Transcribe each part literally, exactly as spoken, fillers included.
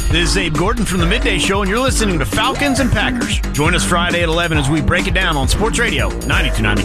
This is Abe Gordon from the Midday Show, and you're listening to Falcons and Packers. Join us Friday at eleven as we break it down on Sports Radio ninety-two point nine The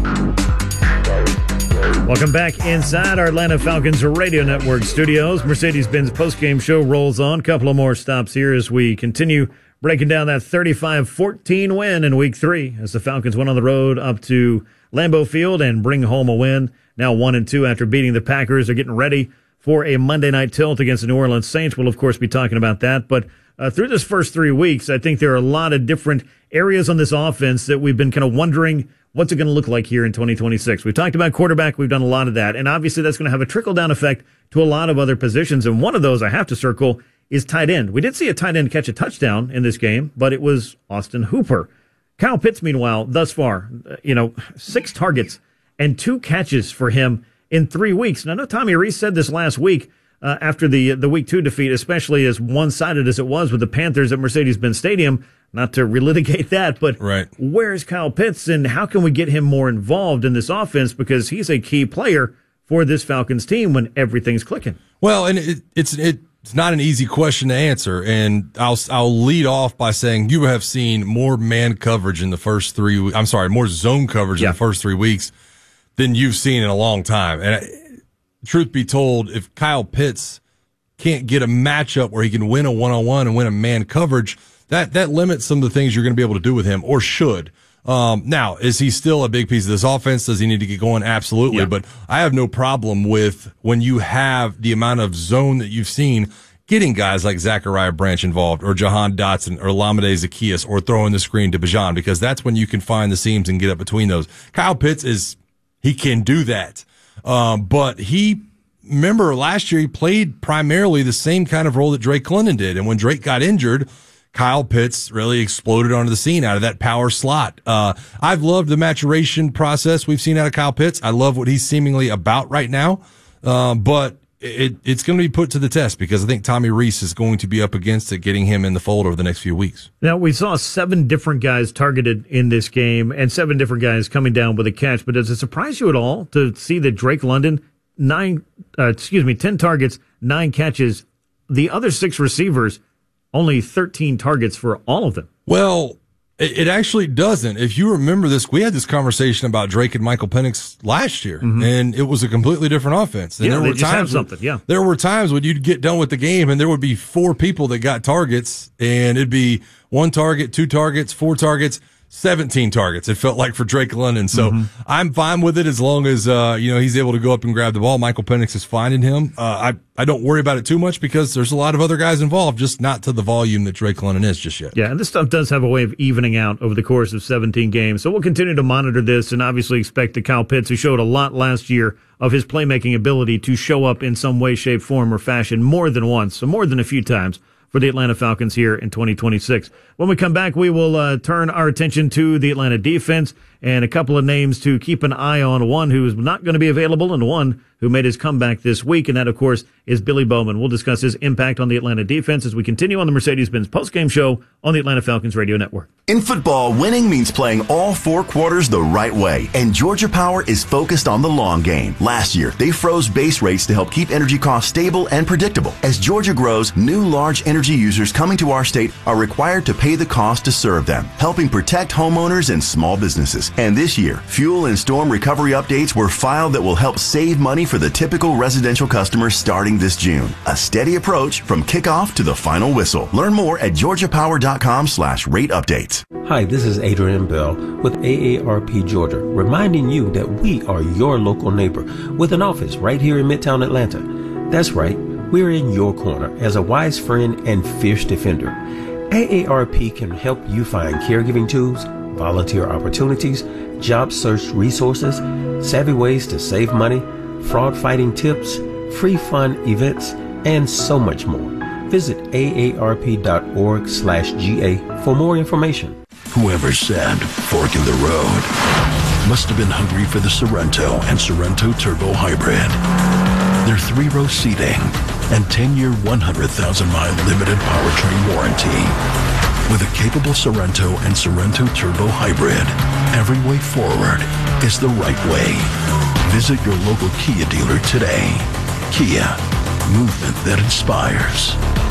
Game. Welcome back inside our Atlanta Falcons Radio Network studios. Mercedes-Benz postgame show rolls on. Couple of more stops here as we continue breaking down that thirty-five fourteen win in week three as the Falcons went on the road up to Lambeau Field and bring home a win. Now one and two after beating the Packers. They're getting ready for a Monday night tilt against the New Orleans Saints. We'll, of course, be talking about that. But uh, through this first three weeks, I think there are a lot of different areas on this offense that we've been kind of wondering what's it going to look like here in twenty twenty-six. We've talked about quarterback. We've done a lot of that. And obviously that's going to have a trickle-down effect to a lot of other positions. And one of those I have to circle is tight end. We did see a tight end catch a touchdown in this game, but it was Austin Hooper. Kyle Pitts, meanwhile, thus far, you know, six targets and two catches for him in three weeks. And I know Tommy Rees said this last week uh, after the the week two defeat, especially as one-sided as it was with the Panthers at Mercedes-Benz Stadium, not to relitigate that, but right. Where's Kyle Pitts and how can we get him more involved in this offense? Because he's a key player for this Falcons team when everything's clicking. Well, and it, it's it, it's not an easy question to answer, and I'll I'll lead off by saying you have seen more man coverage in the first three. I'm sorry, more zone coverage yeah. in the first three weeks than you've seen in a long time. And truth be told, if Kyle Pitts can't get a matchup where he can win a one-on-one and win a man coverage, that that limits some of the things you're going to be able to do with him, or should. Um, now, is he still a big piece of this offense? Does he need to get going? Absolutely. Yeah. But I have no problem with when you have the amount of zone that you've seen, getting guys like Zachariah Branch involved, or Jahan Dotson, or Lamade Zaccheaus, or throwing the screen to Bijan, because that's when you can find the seams and get up between those. Kyle Pitts is He can do that. Um, but he, remember last year, he played primarily the same kind of role that Drake London did. And when Drake got injured, Kyle Pitts really exploded onto the scene out of that power slot. Uh, I've loved the maturation process we've seen out of Kyle Pitts. I love what he's seemingly about right now. Um, but it, it's going to be put to the test because I think Tommy Rees is going to be up against it, getting him in the fold over the next few weeks. Now, we saw seven different guys targeted in this game and seven different guys coming down with a catch, but does it surprise you at all to see that Drake London, nine, uh, excuse me, ten targets, nine catches, the other six receivers, only thirteen targets for all of them? Well, it actually doesn't. If you remember this, we had this conversation about Drake and Michael Penix last year, mm-hmm. and it was a completely different offense. And yeah, there they were just times have something. Yeah, there were times when you'd get done with the game, and there would be four people that got targets, and it'd be one target, two targets, four targets, seventeen targets. It felt like for Drake London. So mm-hmm. I'm fine with it as long as uh, you know he's able to go up and grab the ball. Michael Penix is finding him. Uh, I I don't worry about it too much because there's a lot of other guys involved, just not to the volume that Drake London is just yet. Yeah, and this stuff does have a way of evening out over the course of seventeen games. So we'll continue to monitor this and obviously expect that Kyle Pitts, who showed a lot last year of his playmaking ability, to show up in some way, shape, form, or fashion more than once, so more than a few times, for the Atlanta Falcons here in twenty twenty-six. When we come back, we will uh, turn our attention to the Atlanta defense and a couple of names to keep an eye on, one who is not going to be available and one who made his comeback this week, and that, of course, is Billy Bowman. We'll discuss his impact on the Atlanta defense as we continue on the Mercedes-Benz postgame show on the Atlanta Falcons Radio Network. In football, winning means playing all four quarters the right way, and Georgia Power is focused on the long game. Last year, they froze base rates to help keep energy costs stable and predictable. As Georgia grows, new large energy users coming to our state are required to pay the cost to serve them, helping protect homeowners and small businesses. And this year, fuel and storm recovery updates were filed that will help save money for the typical residential customer starting this June. A steady approach from kickoff to the final whistle. Learn more at georgiapower.com slash rate updates. Hi, this is Adrian Bell with A A R P Georgia, reminding you that we are your local neighbor with an office right here in Midtown Atlanta. That's right, we're in your corner as a wise friend and fierce defender. A A R P can help you find caregiving tools, volunteer opportunities, job search resources, savvy ways to save money, fraud fighting tips, free fun events, and so much more. Visit A A R P dot org slash G A for more information. Whoever said fork in the road must have been hungry for the Sorrento and Sorrento Turbo Hybrid. Their three-row seating and ten-year, one hundred thousand mile limited powertrain warranty. With a capable Sorrento and Sorrento Turbo Hybrid, every way forward is the right way. Visit your local Kia dealer today. Kia, movement that inspires.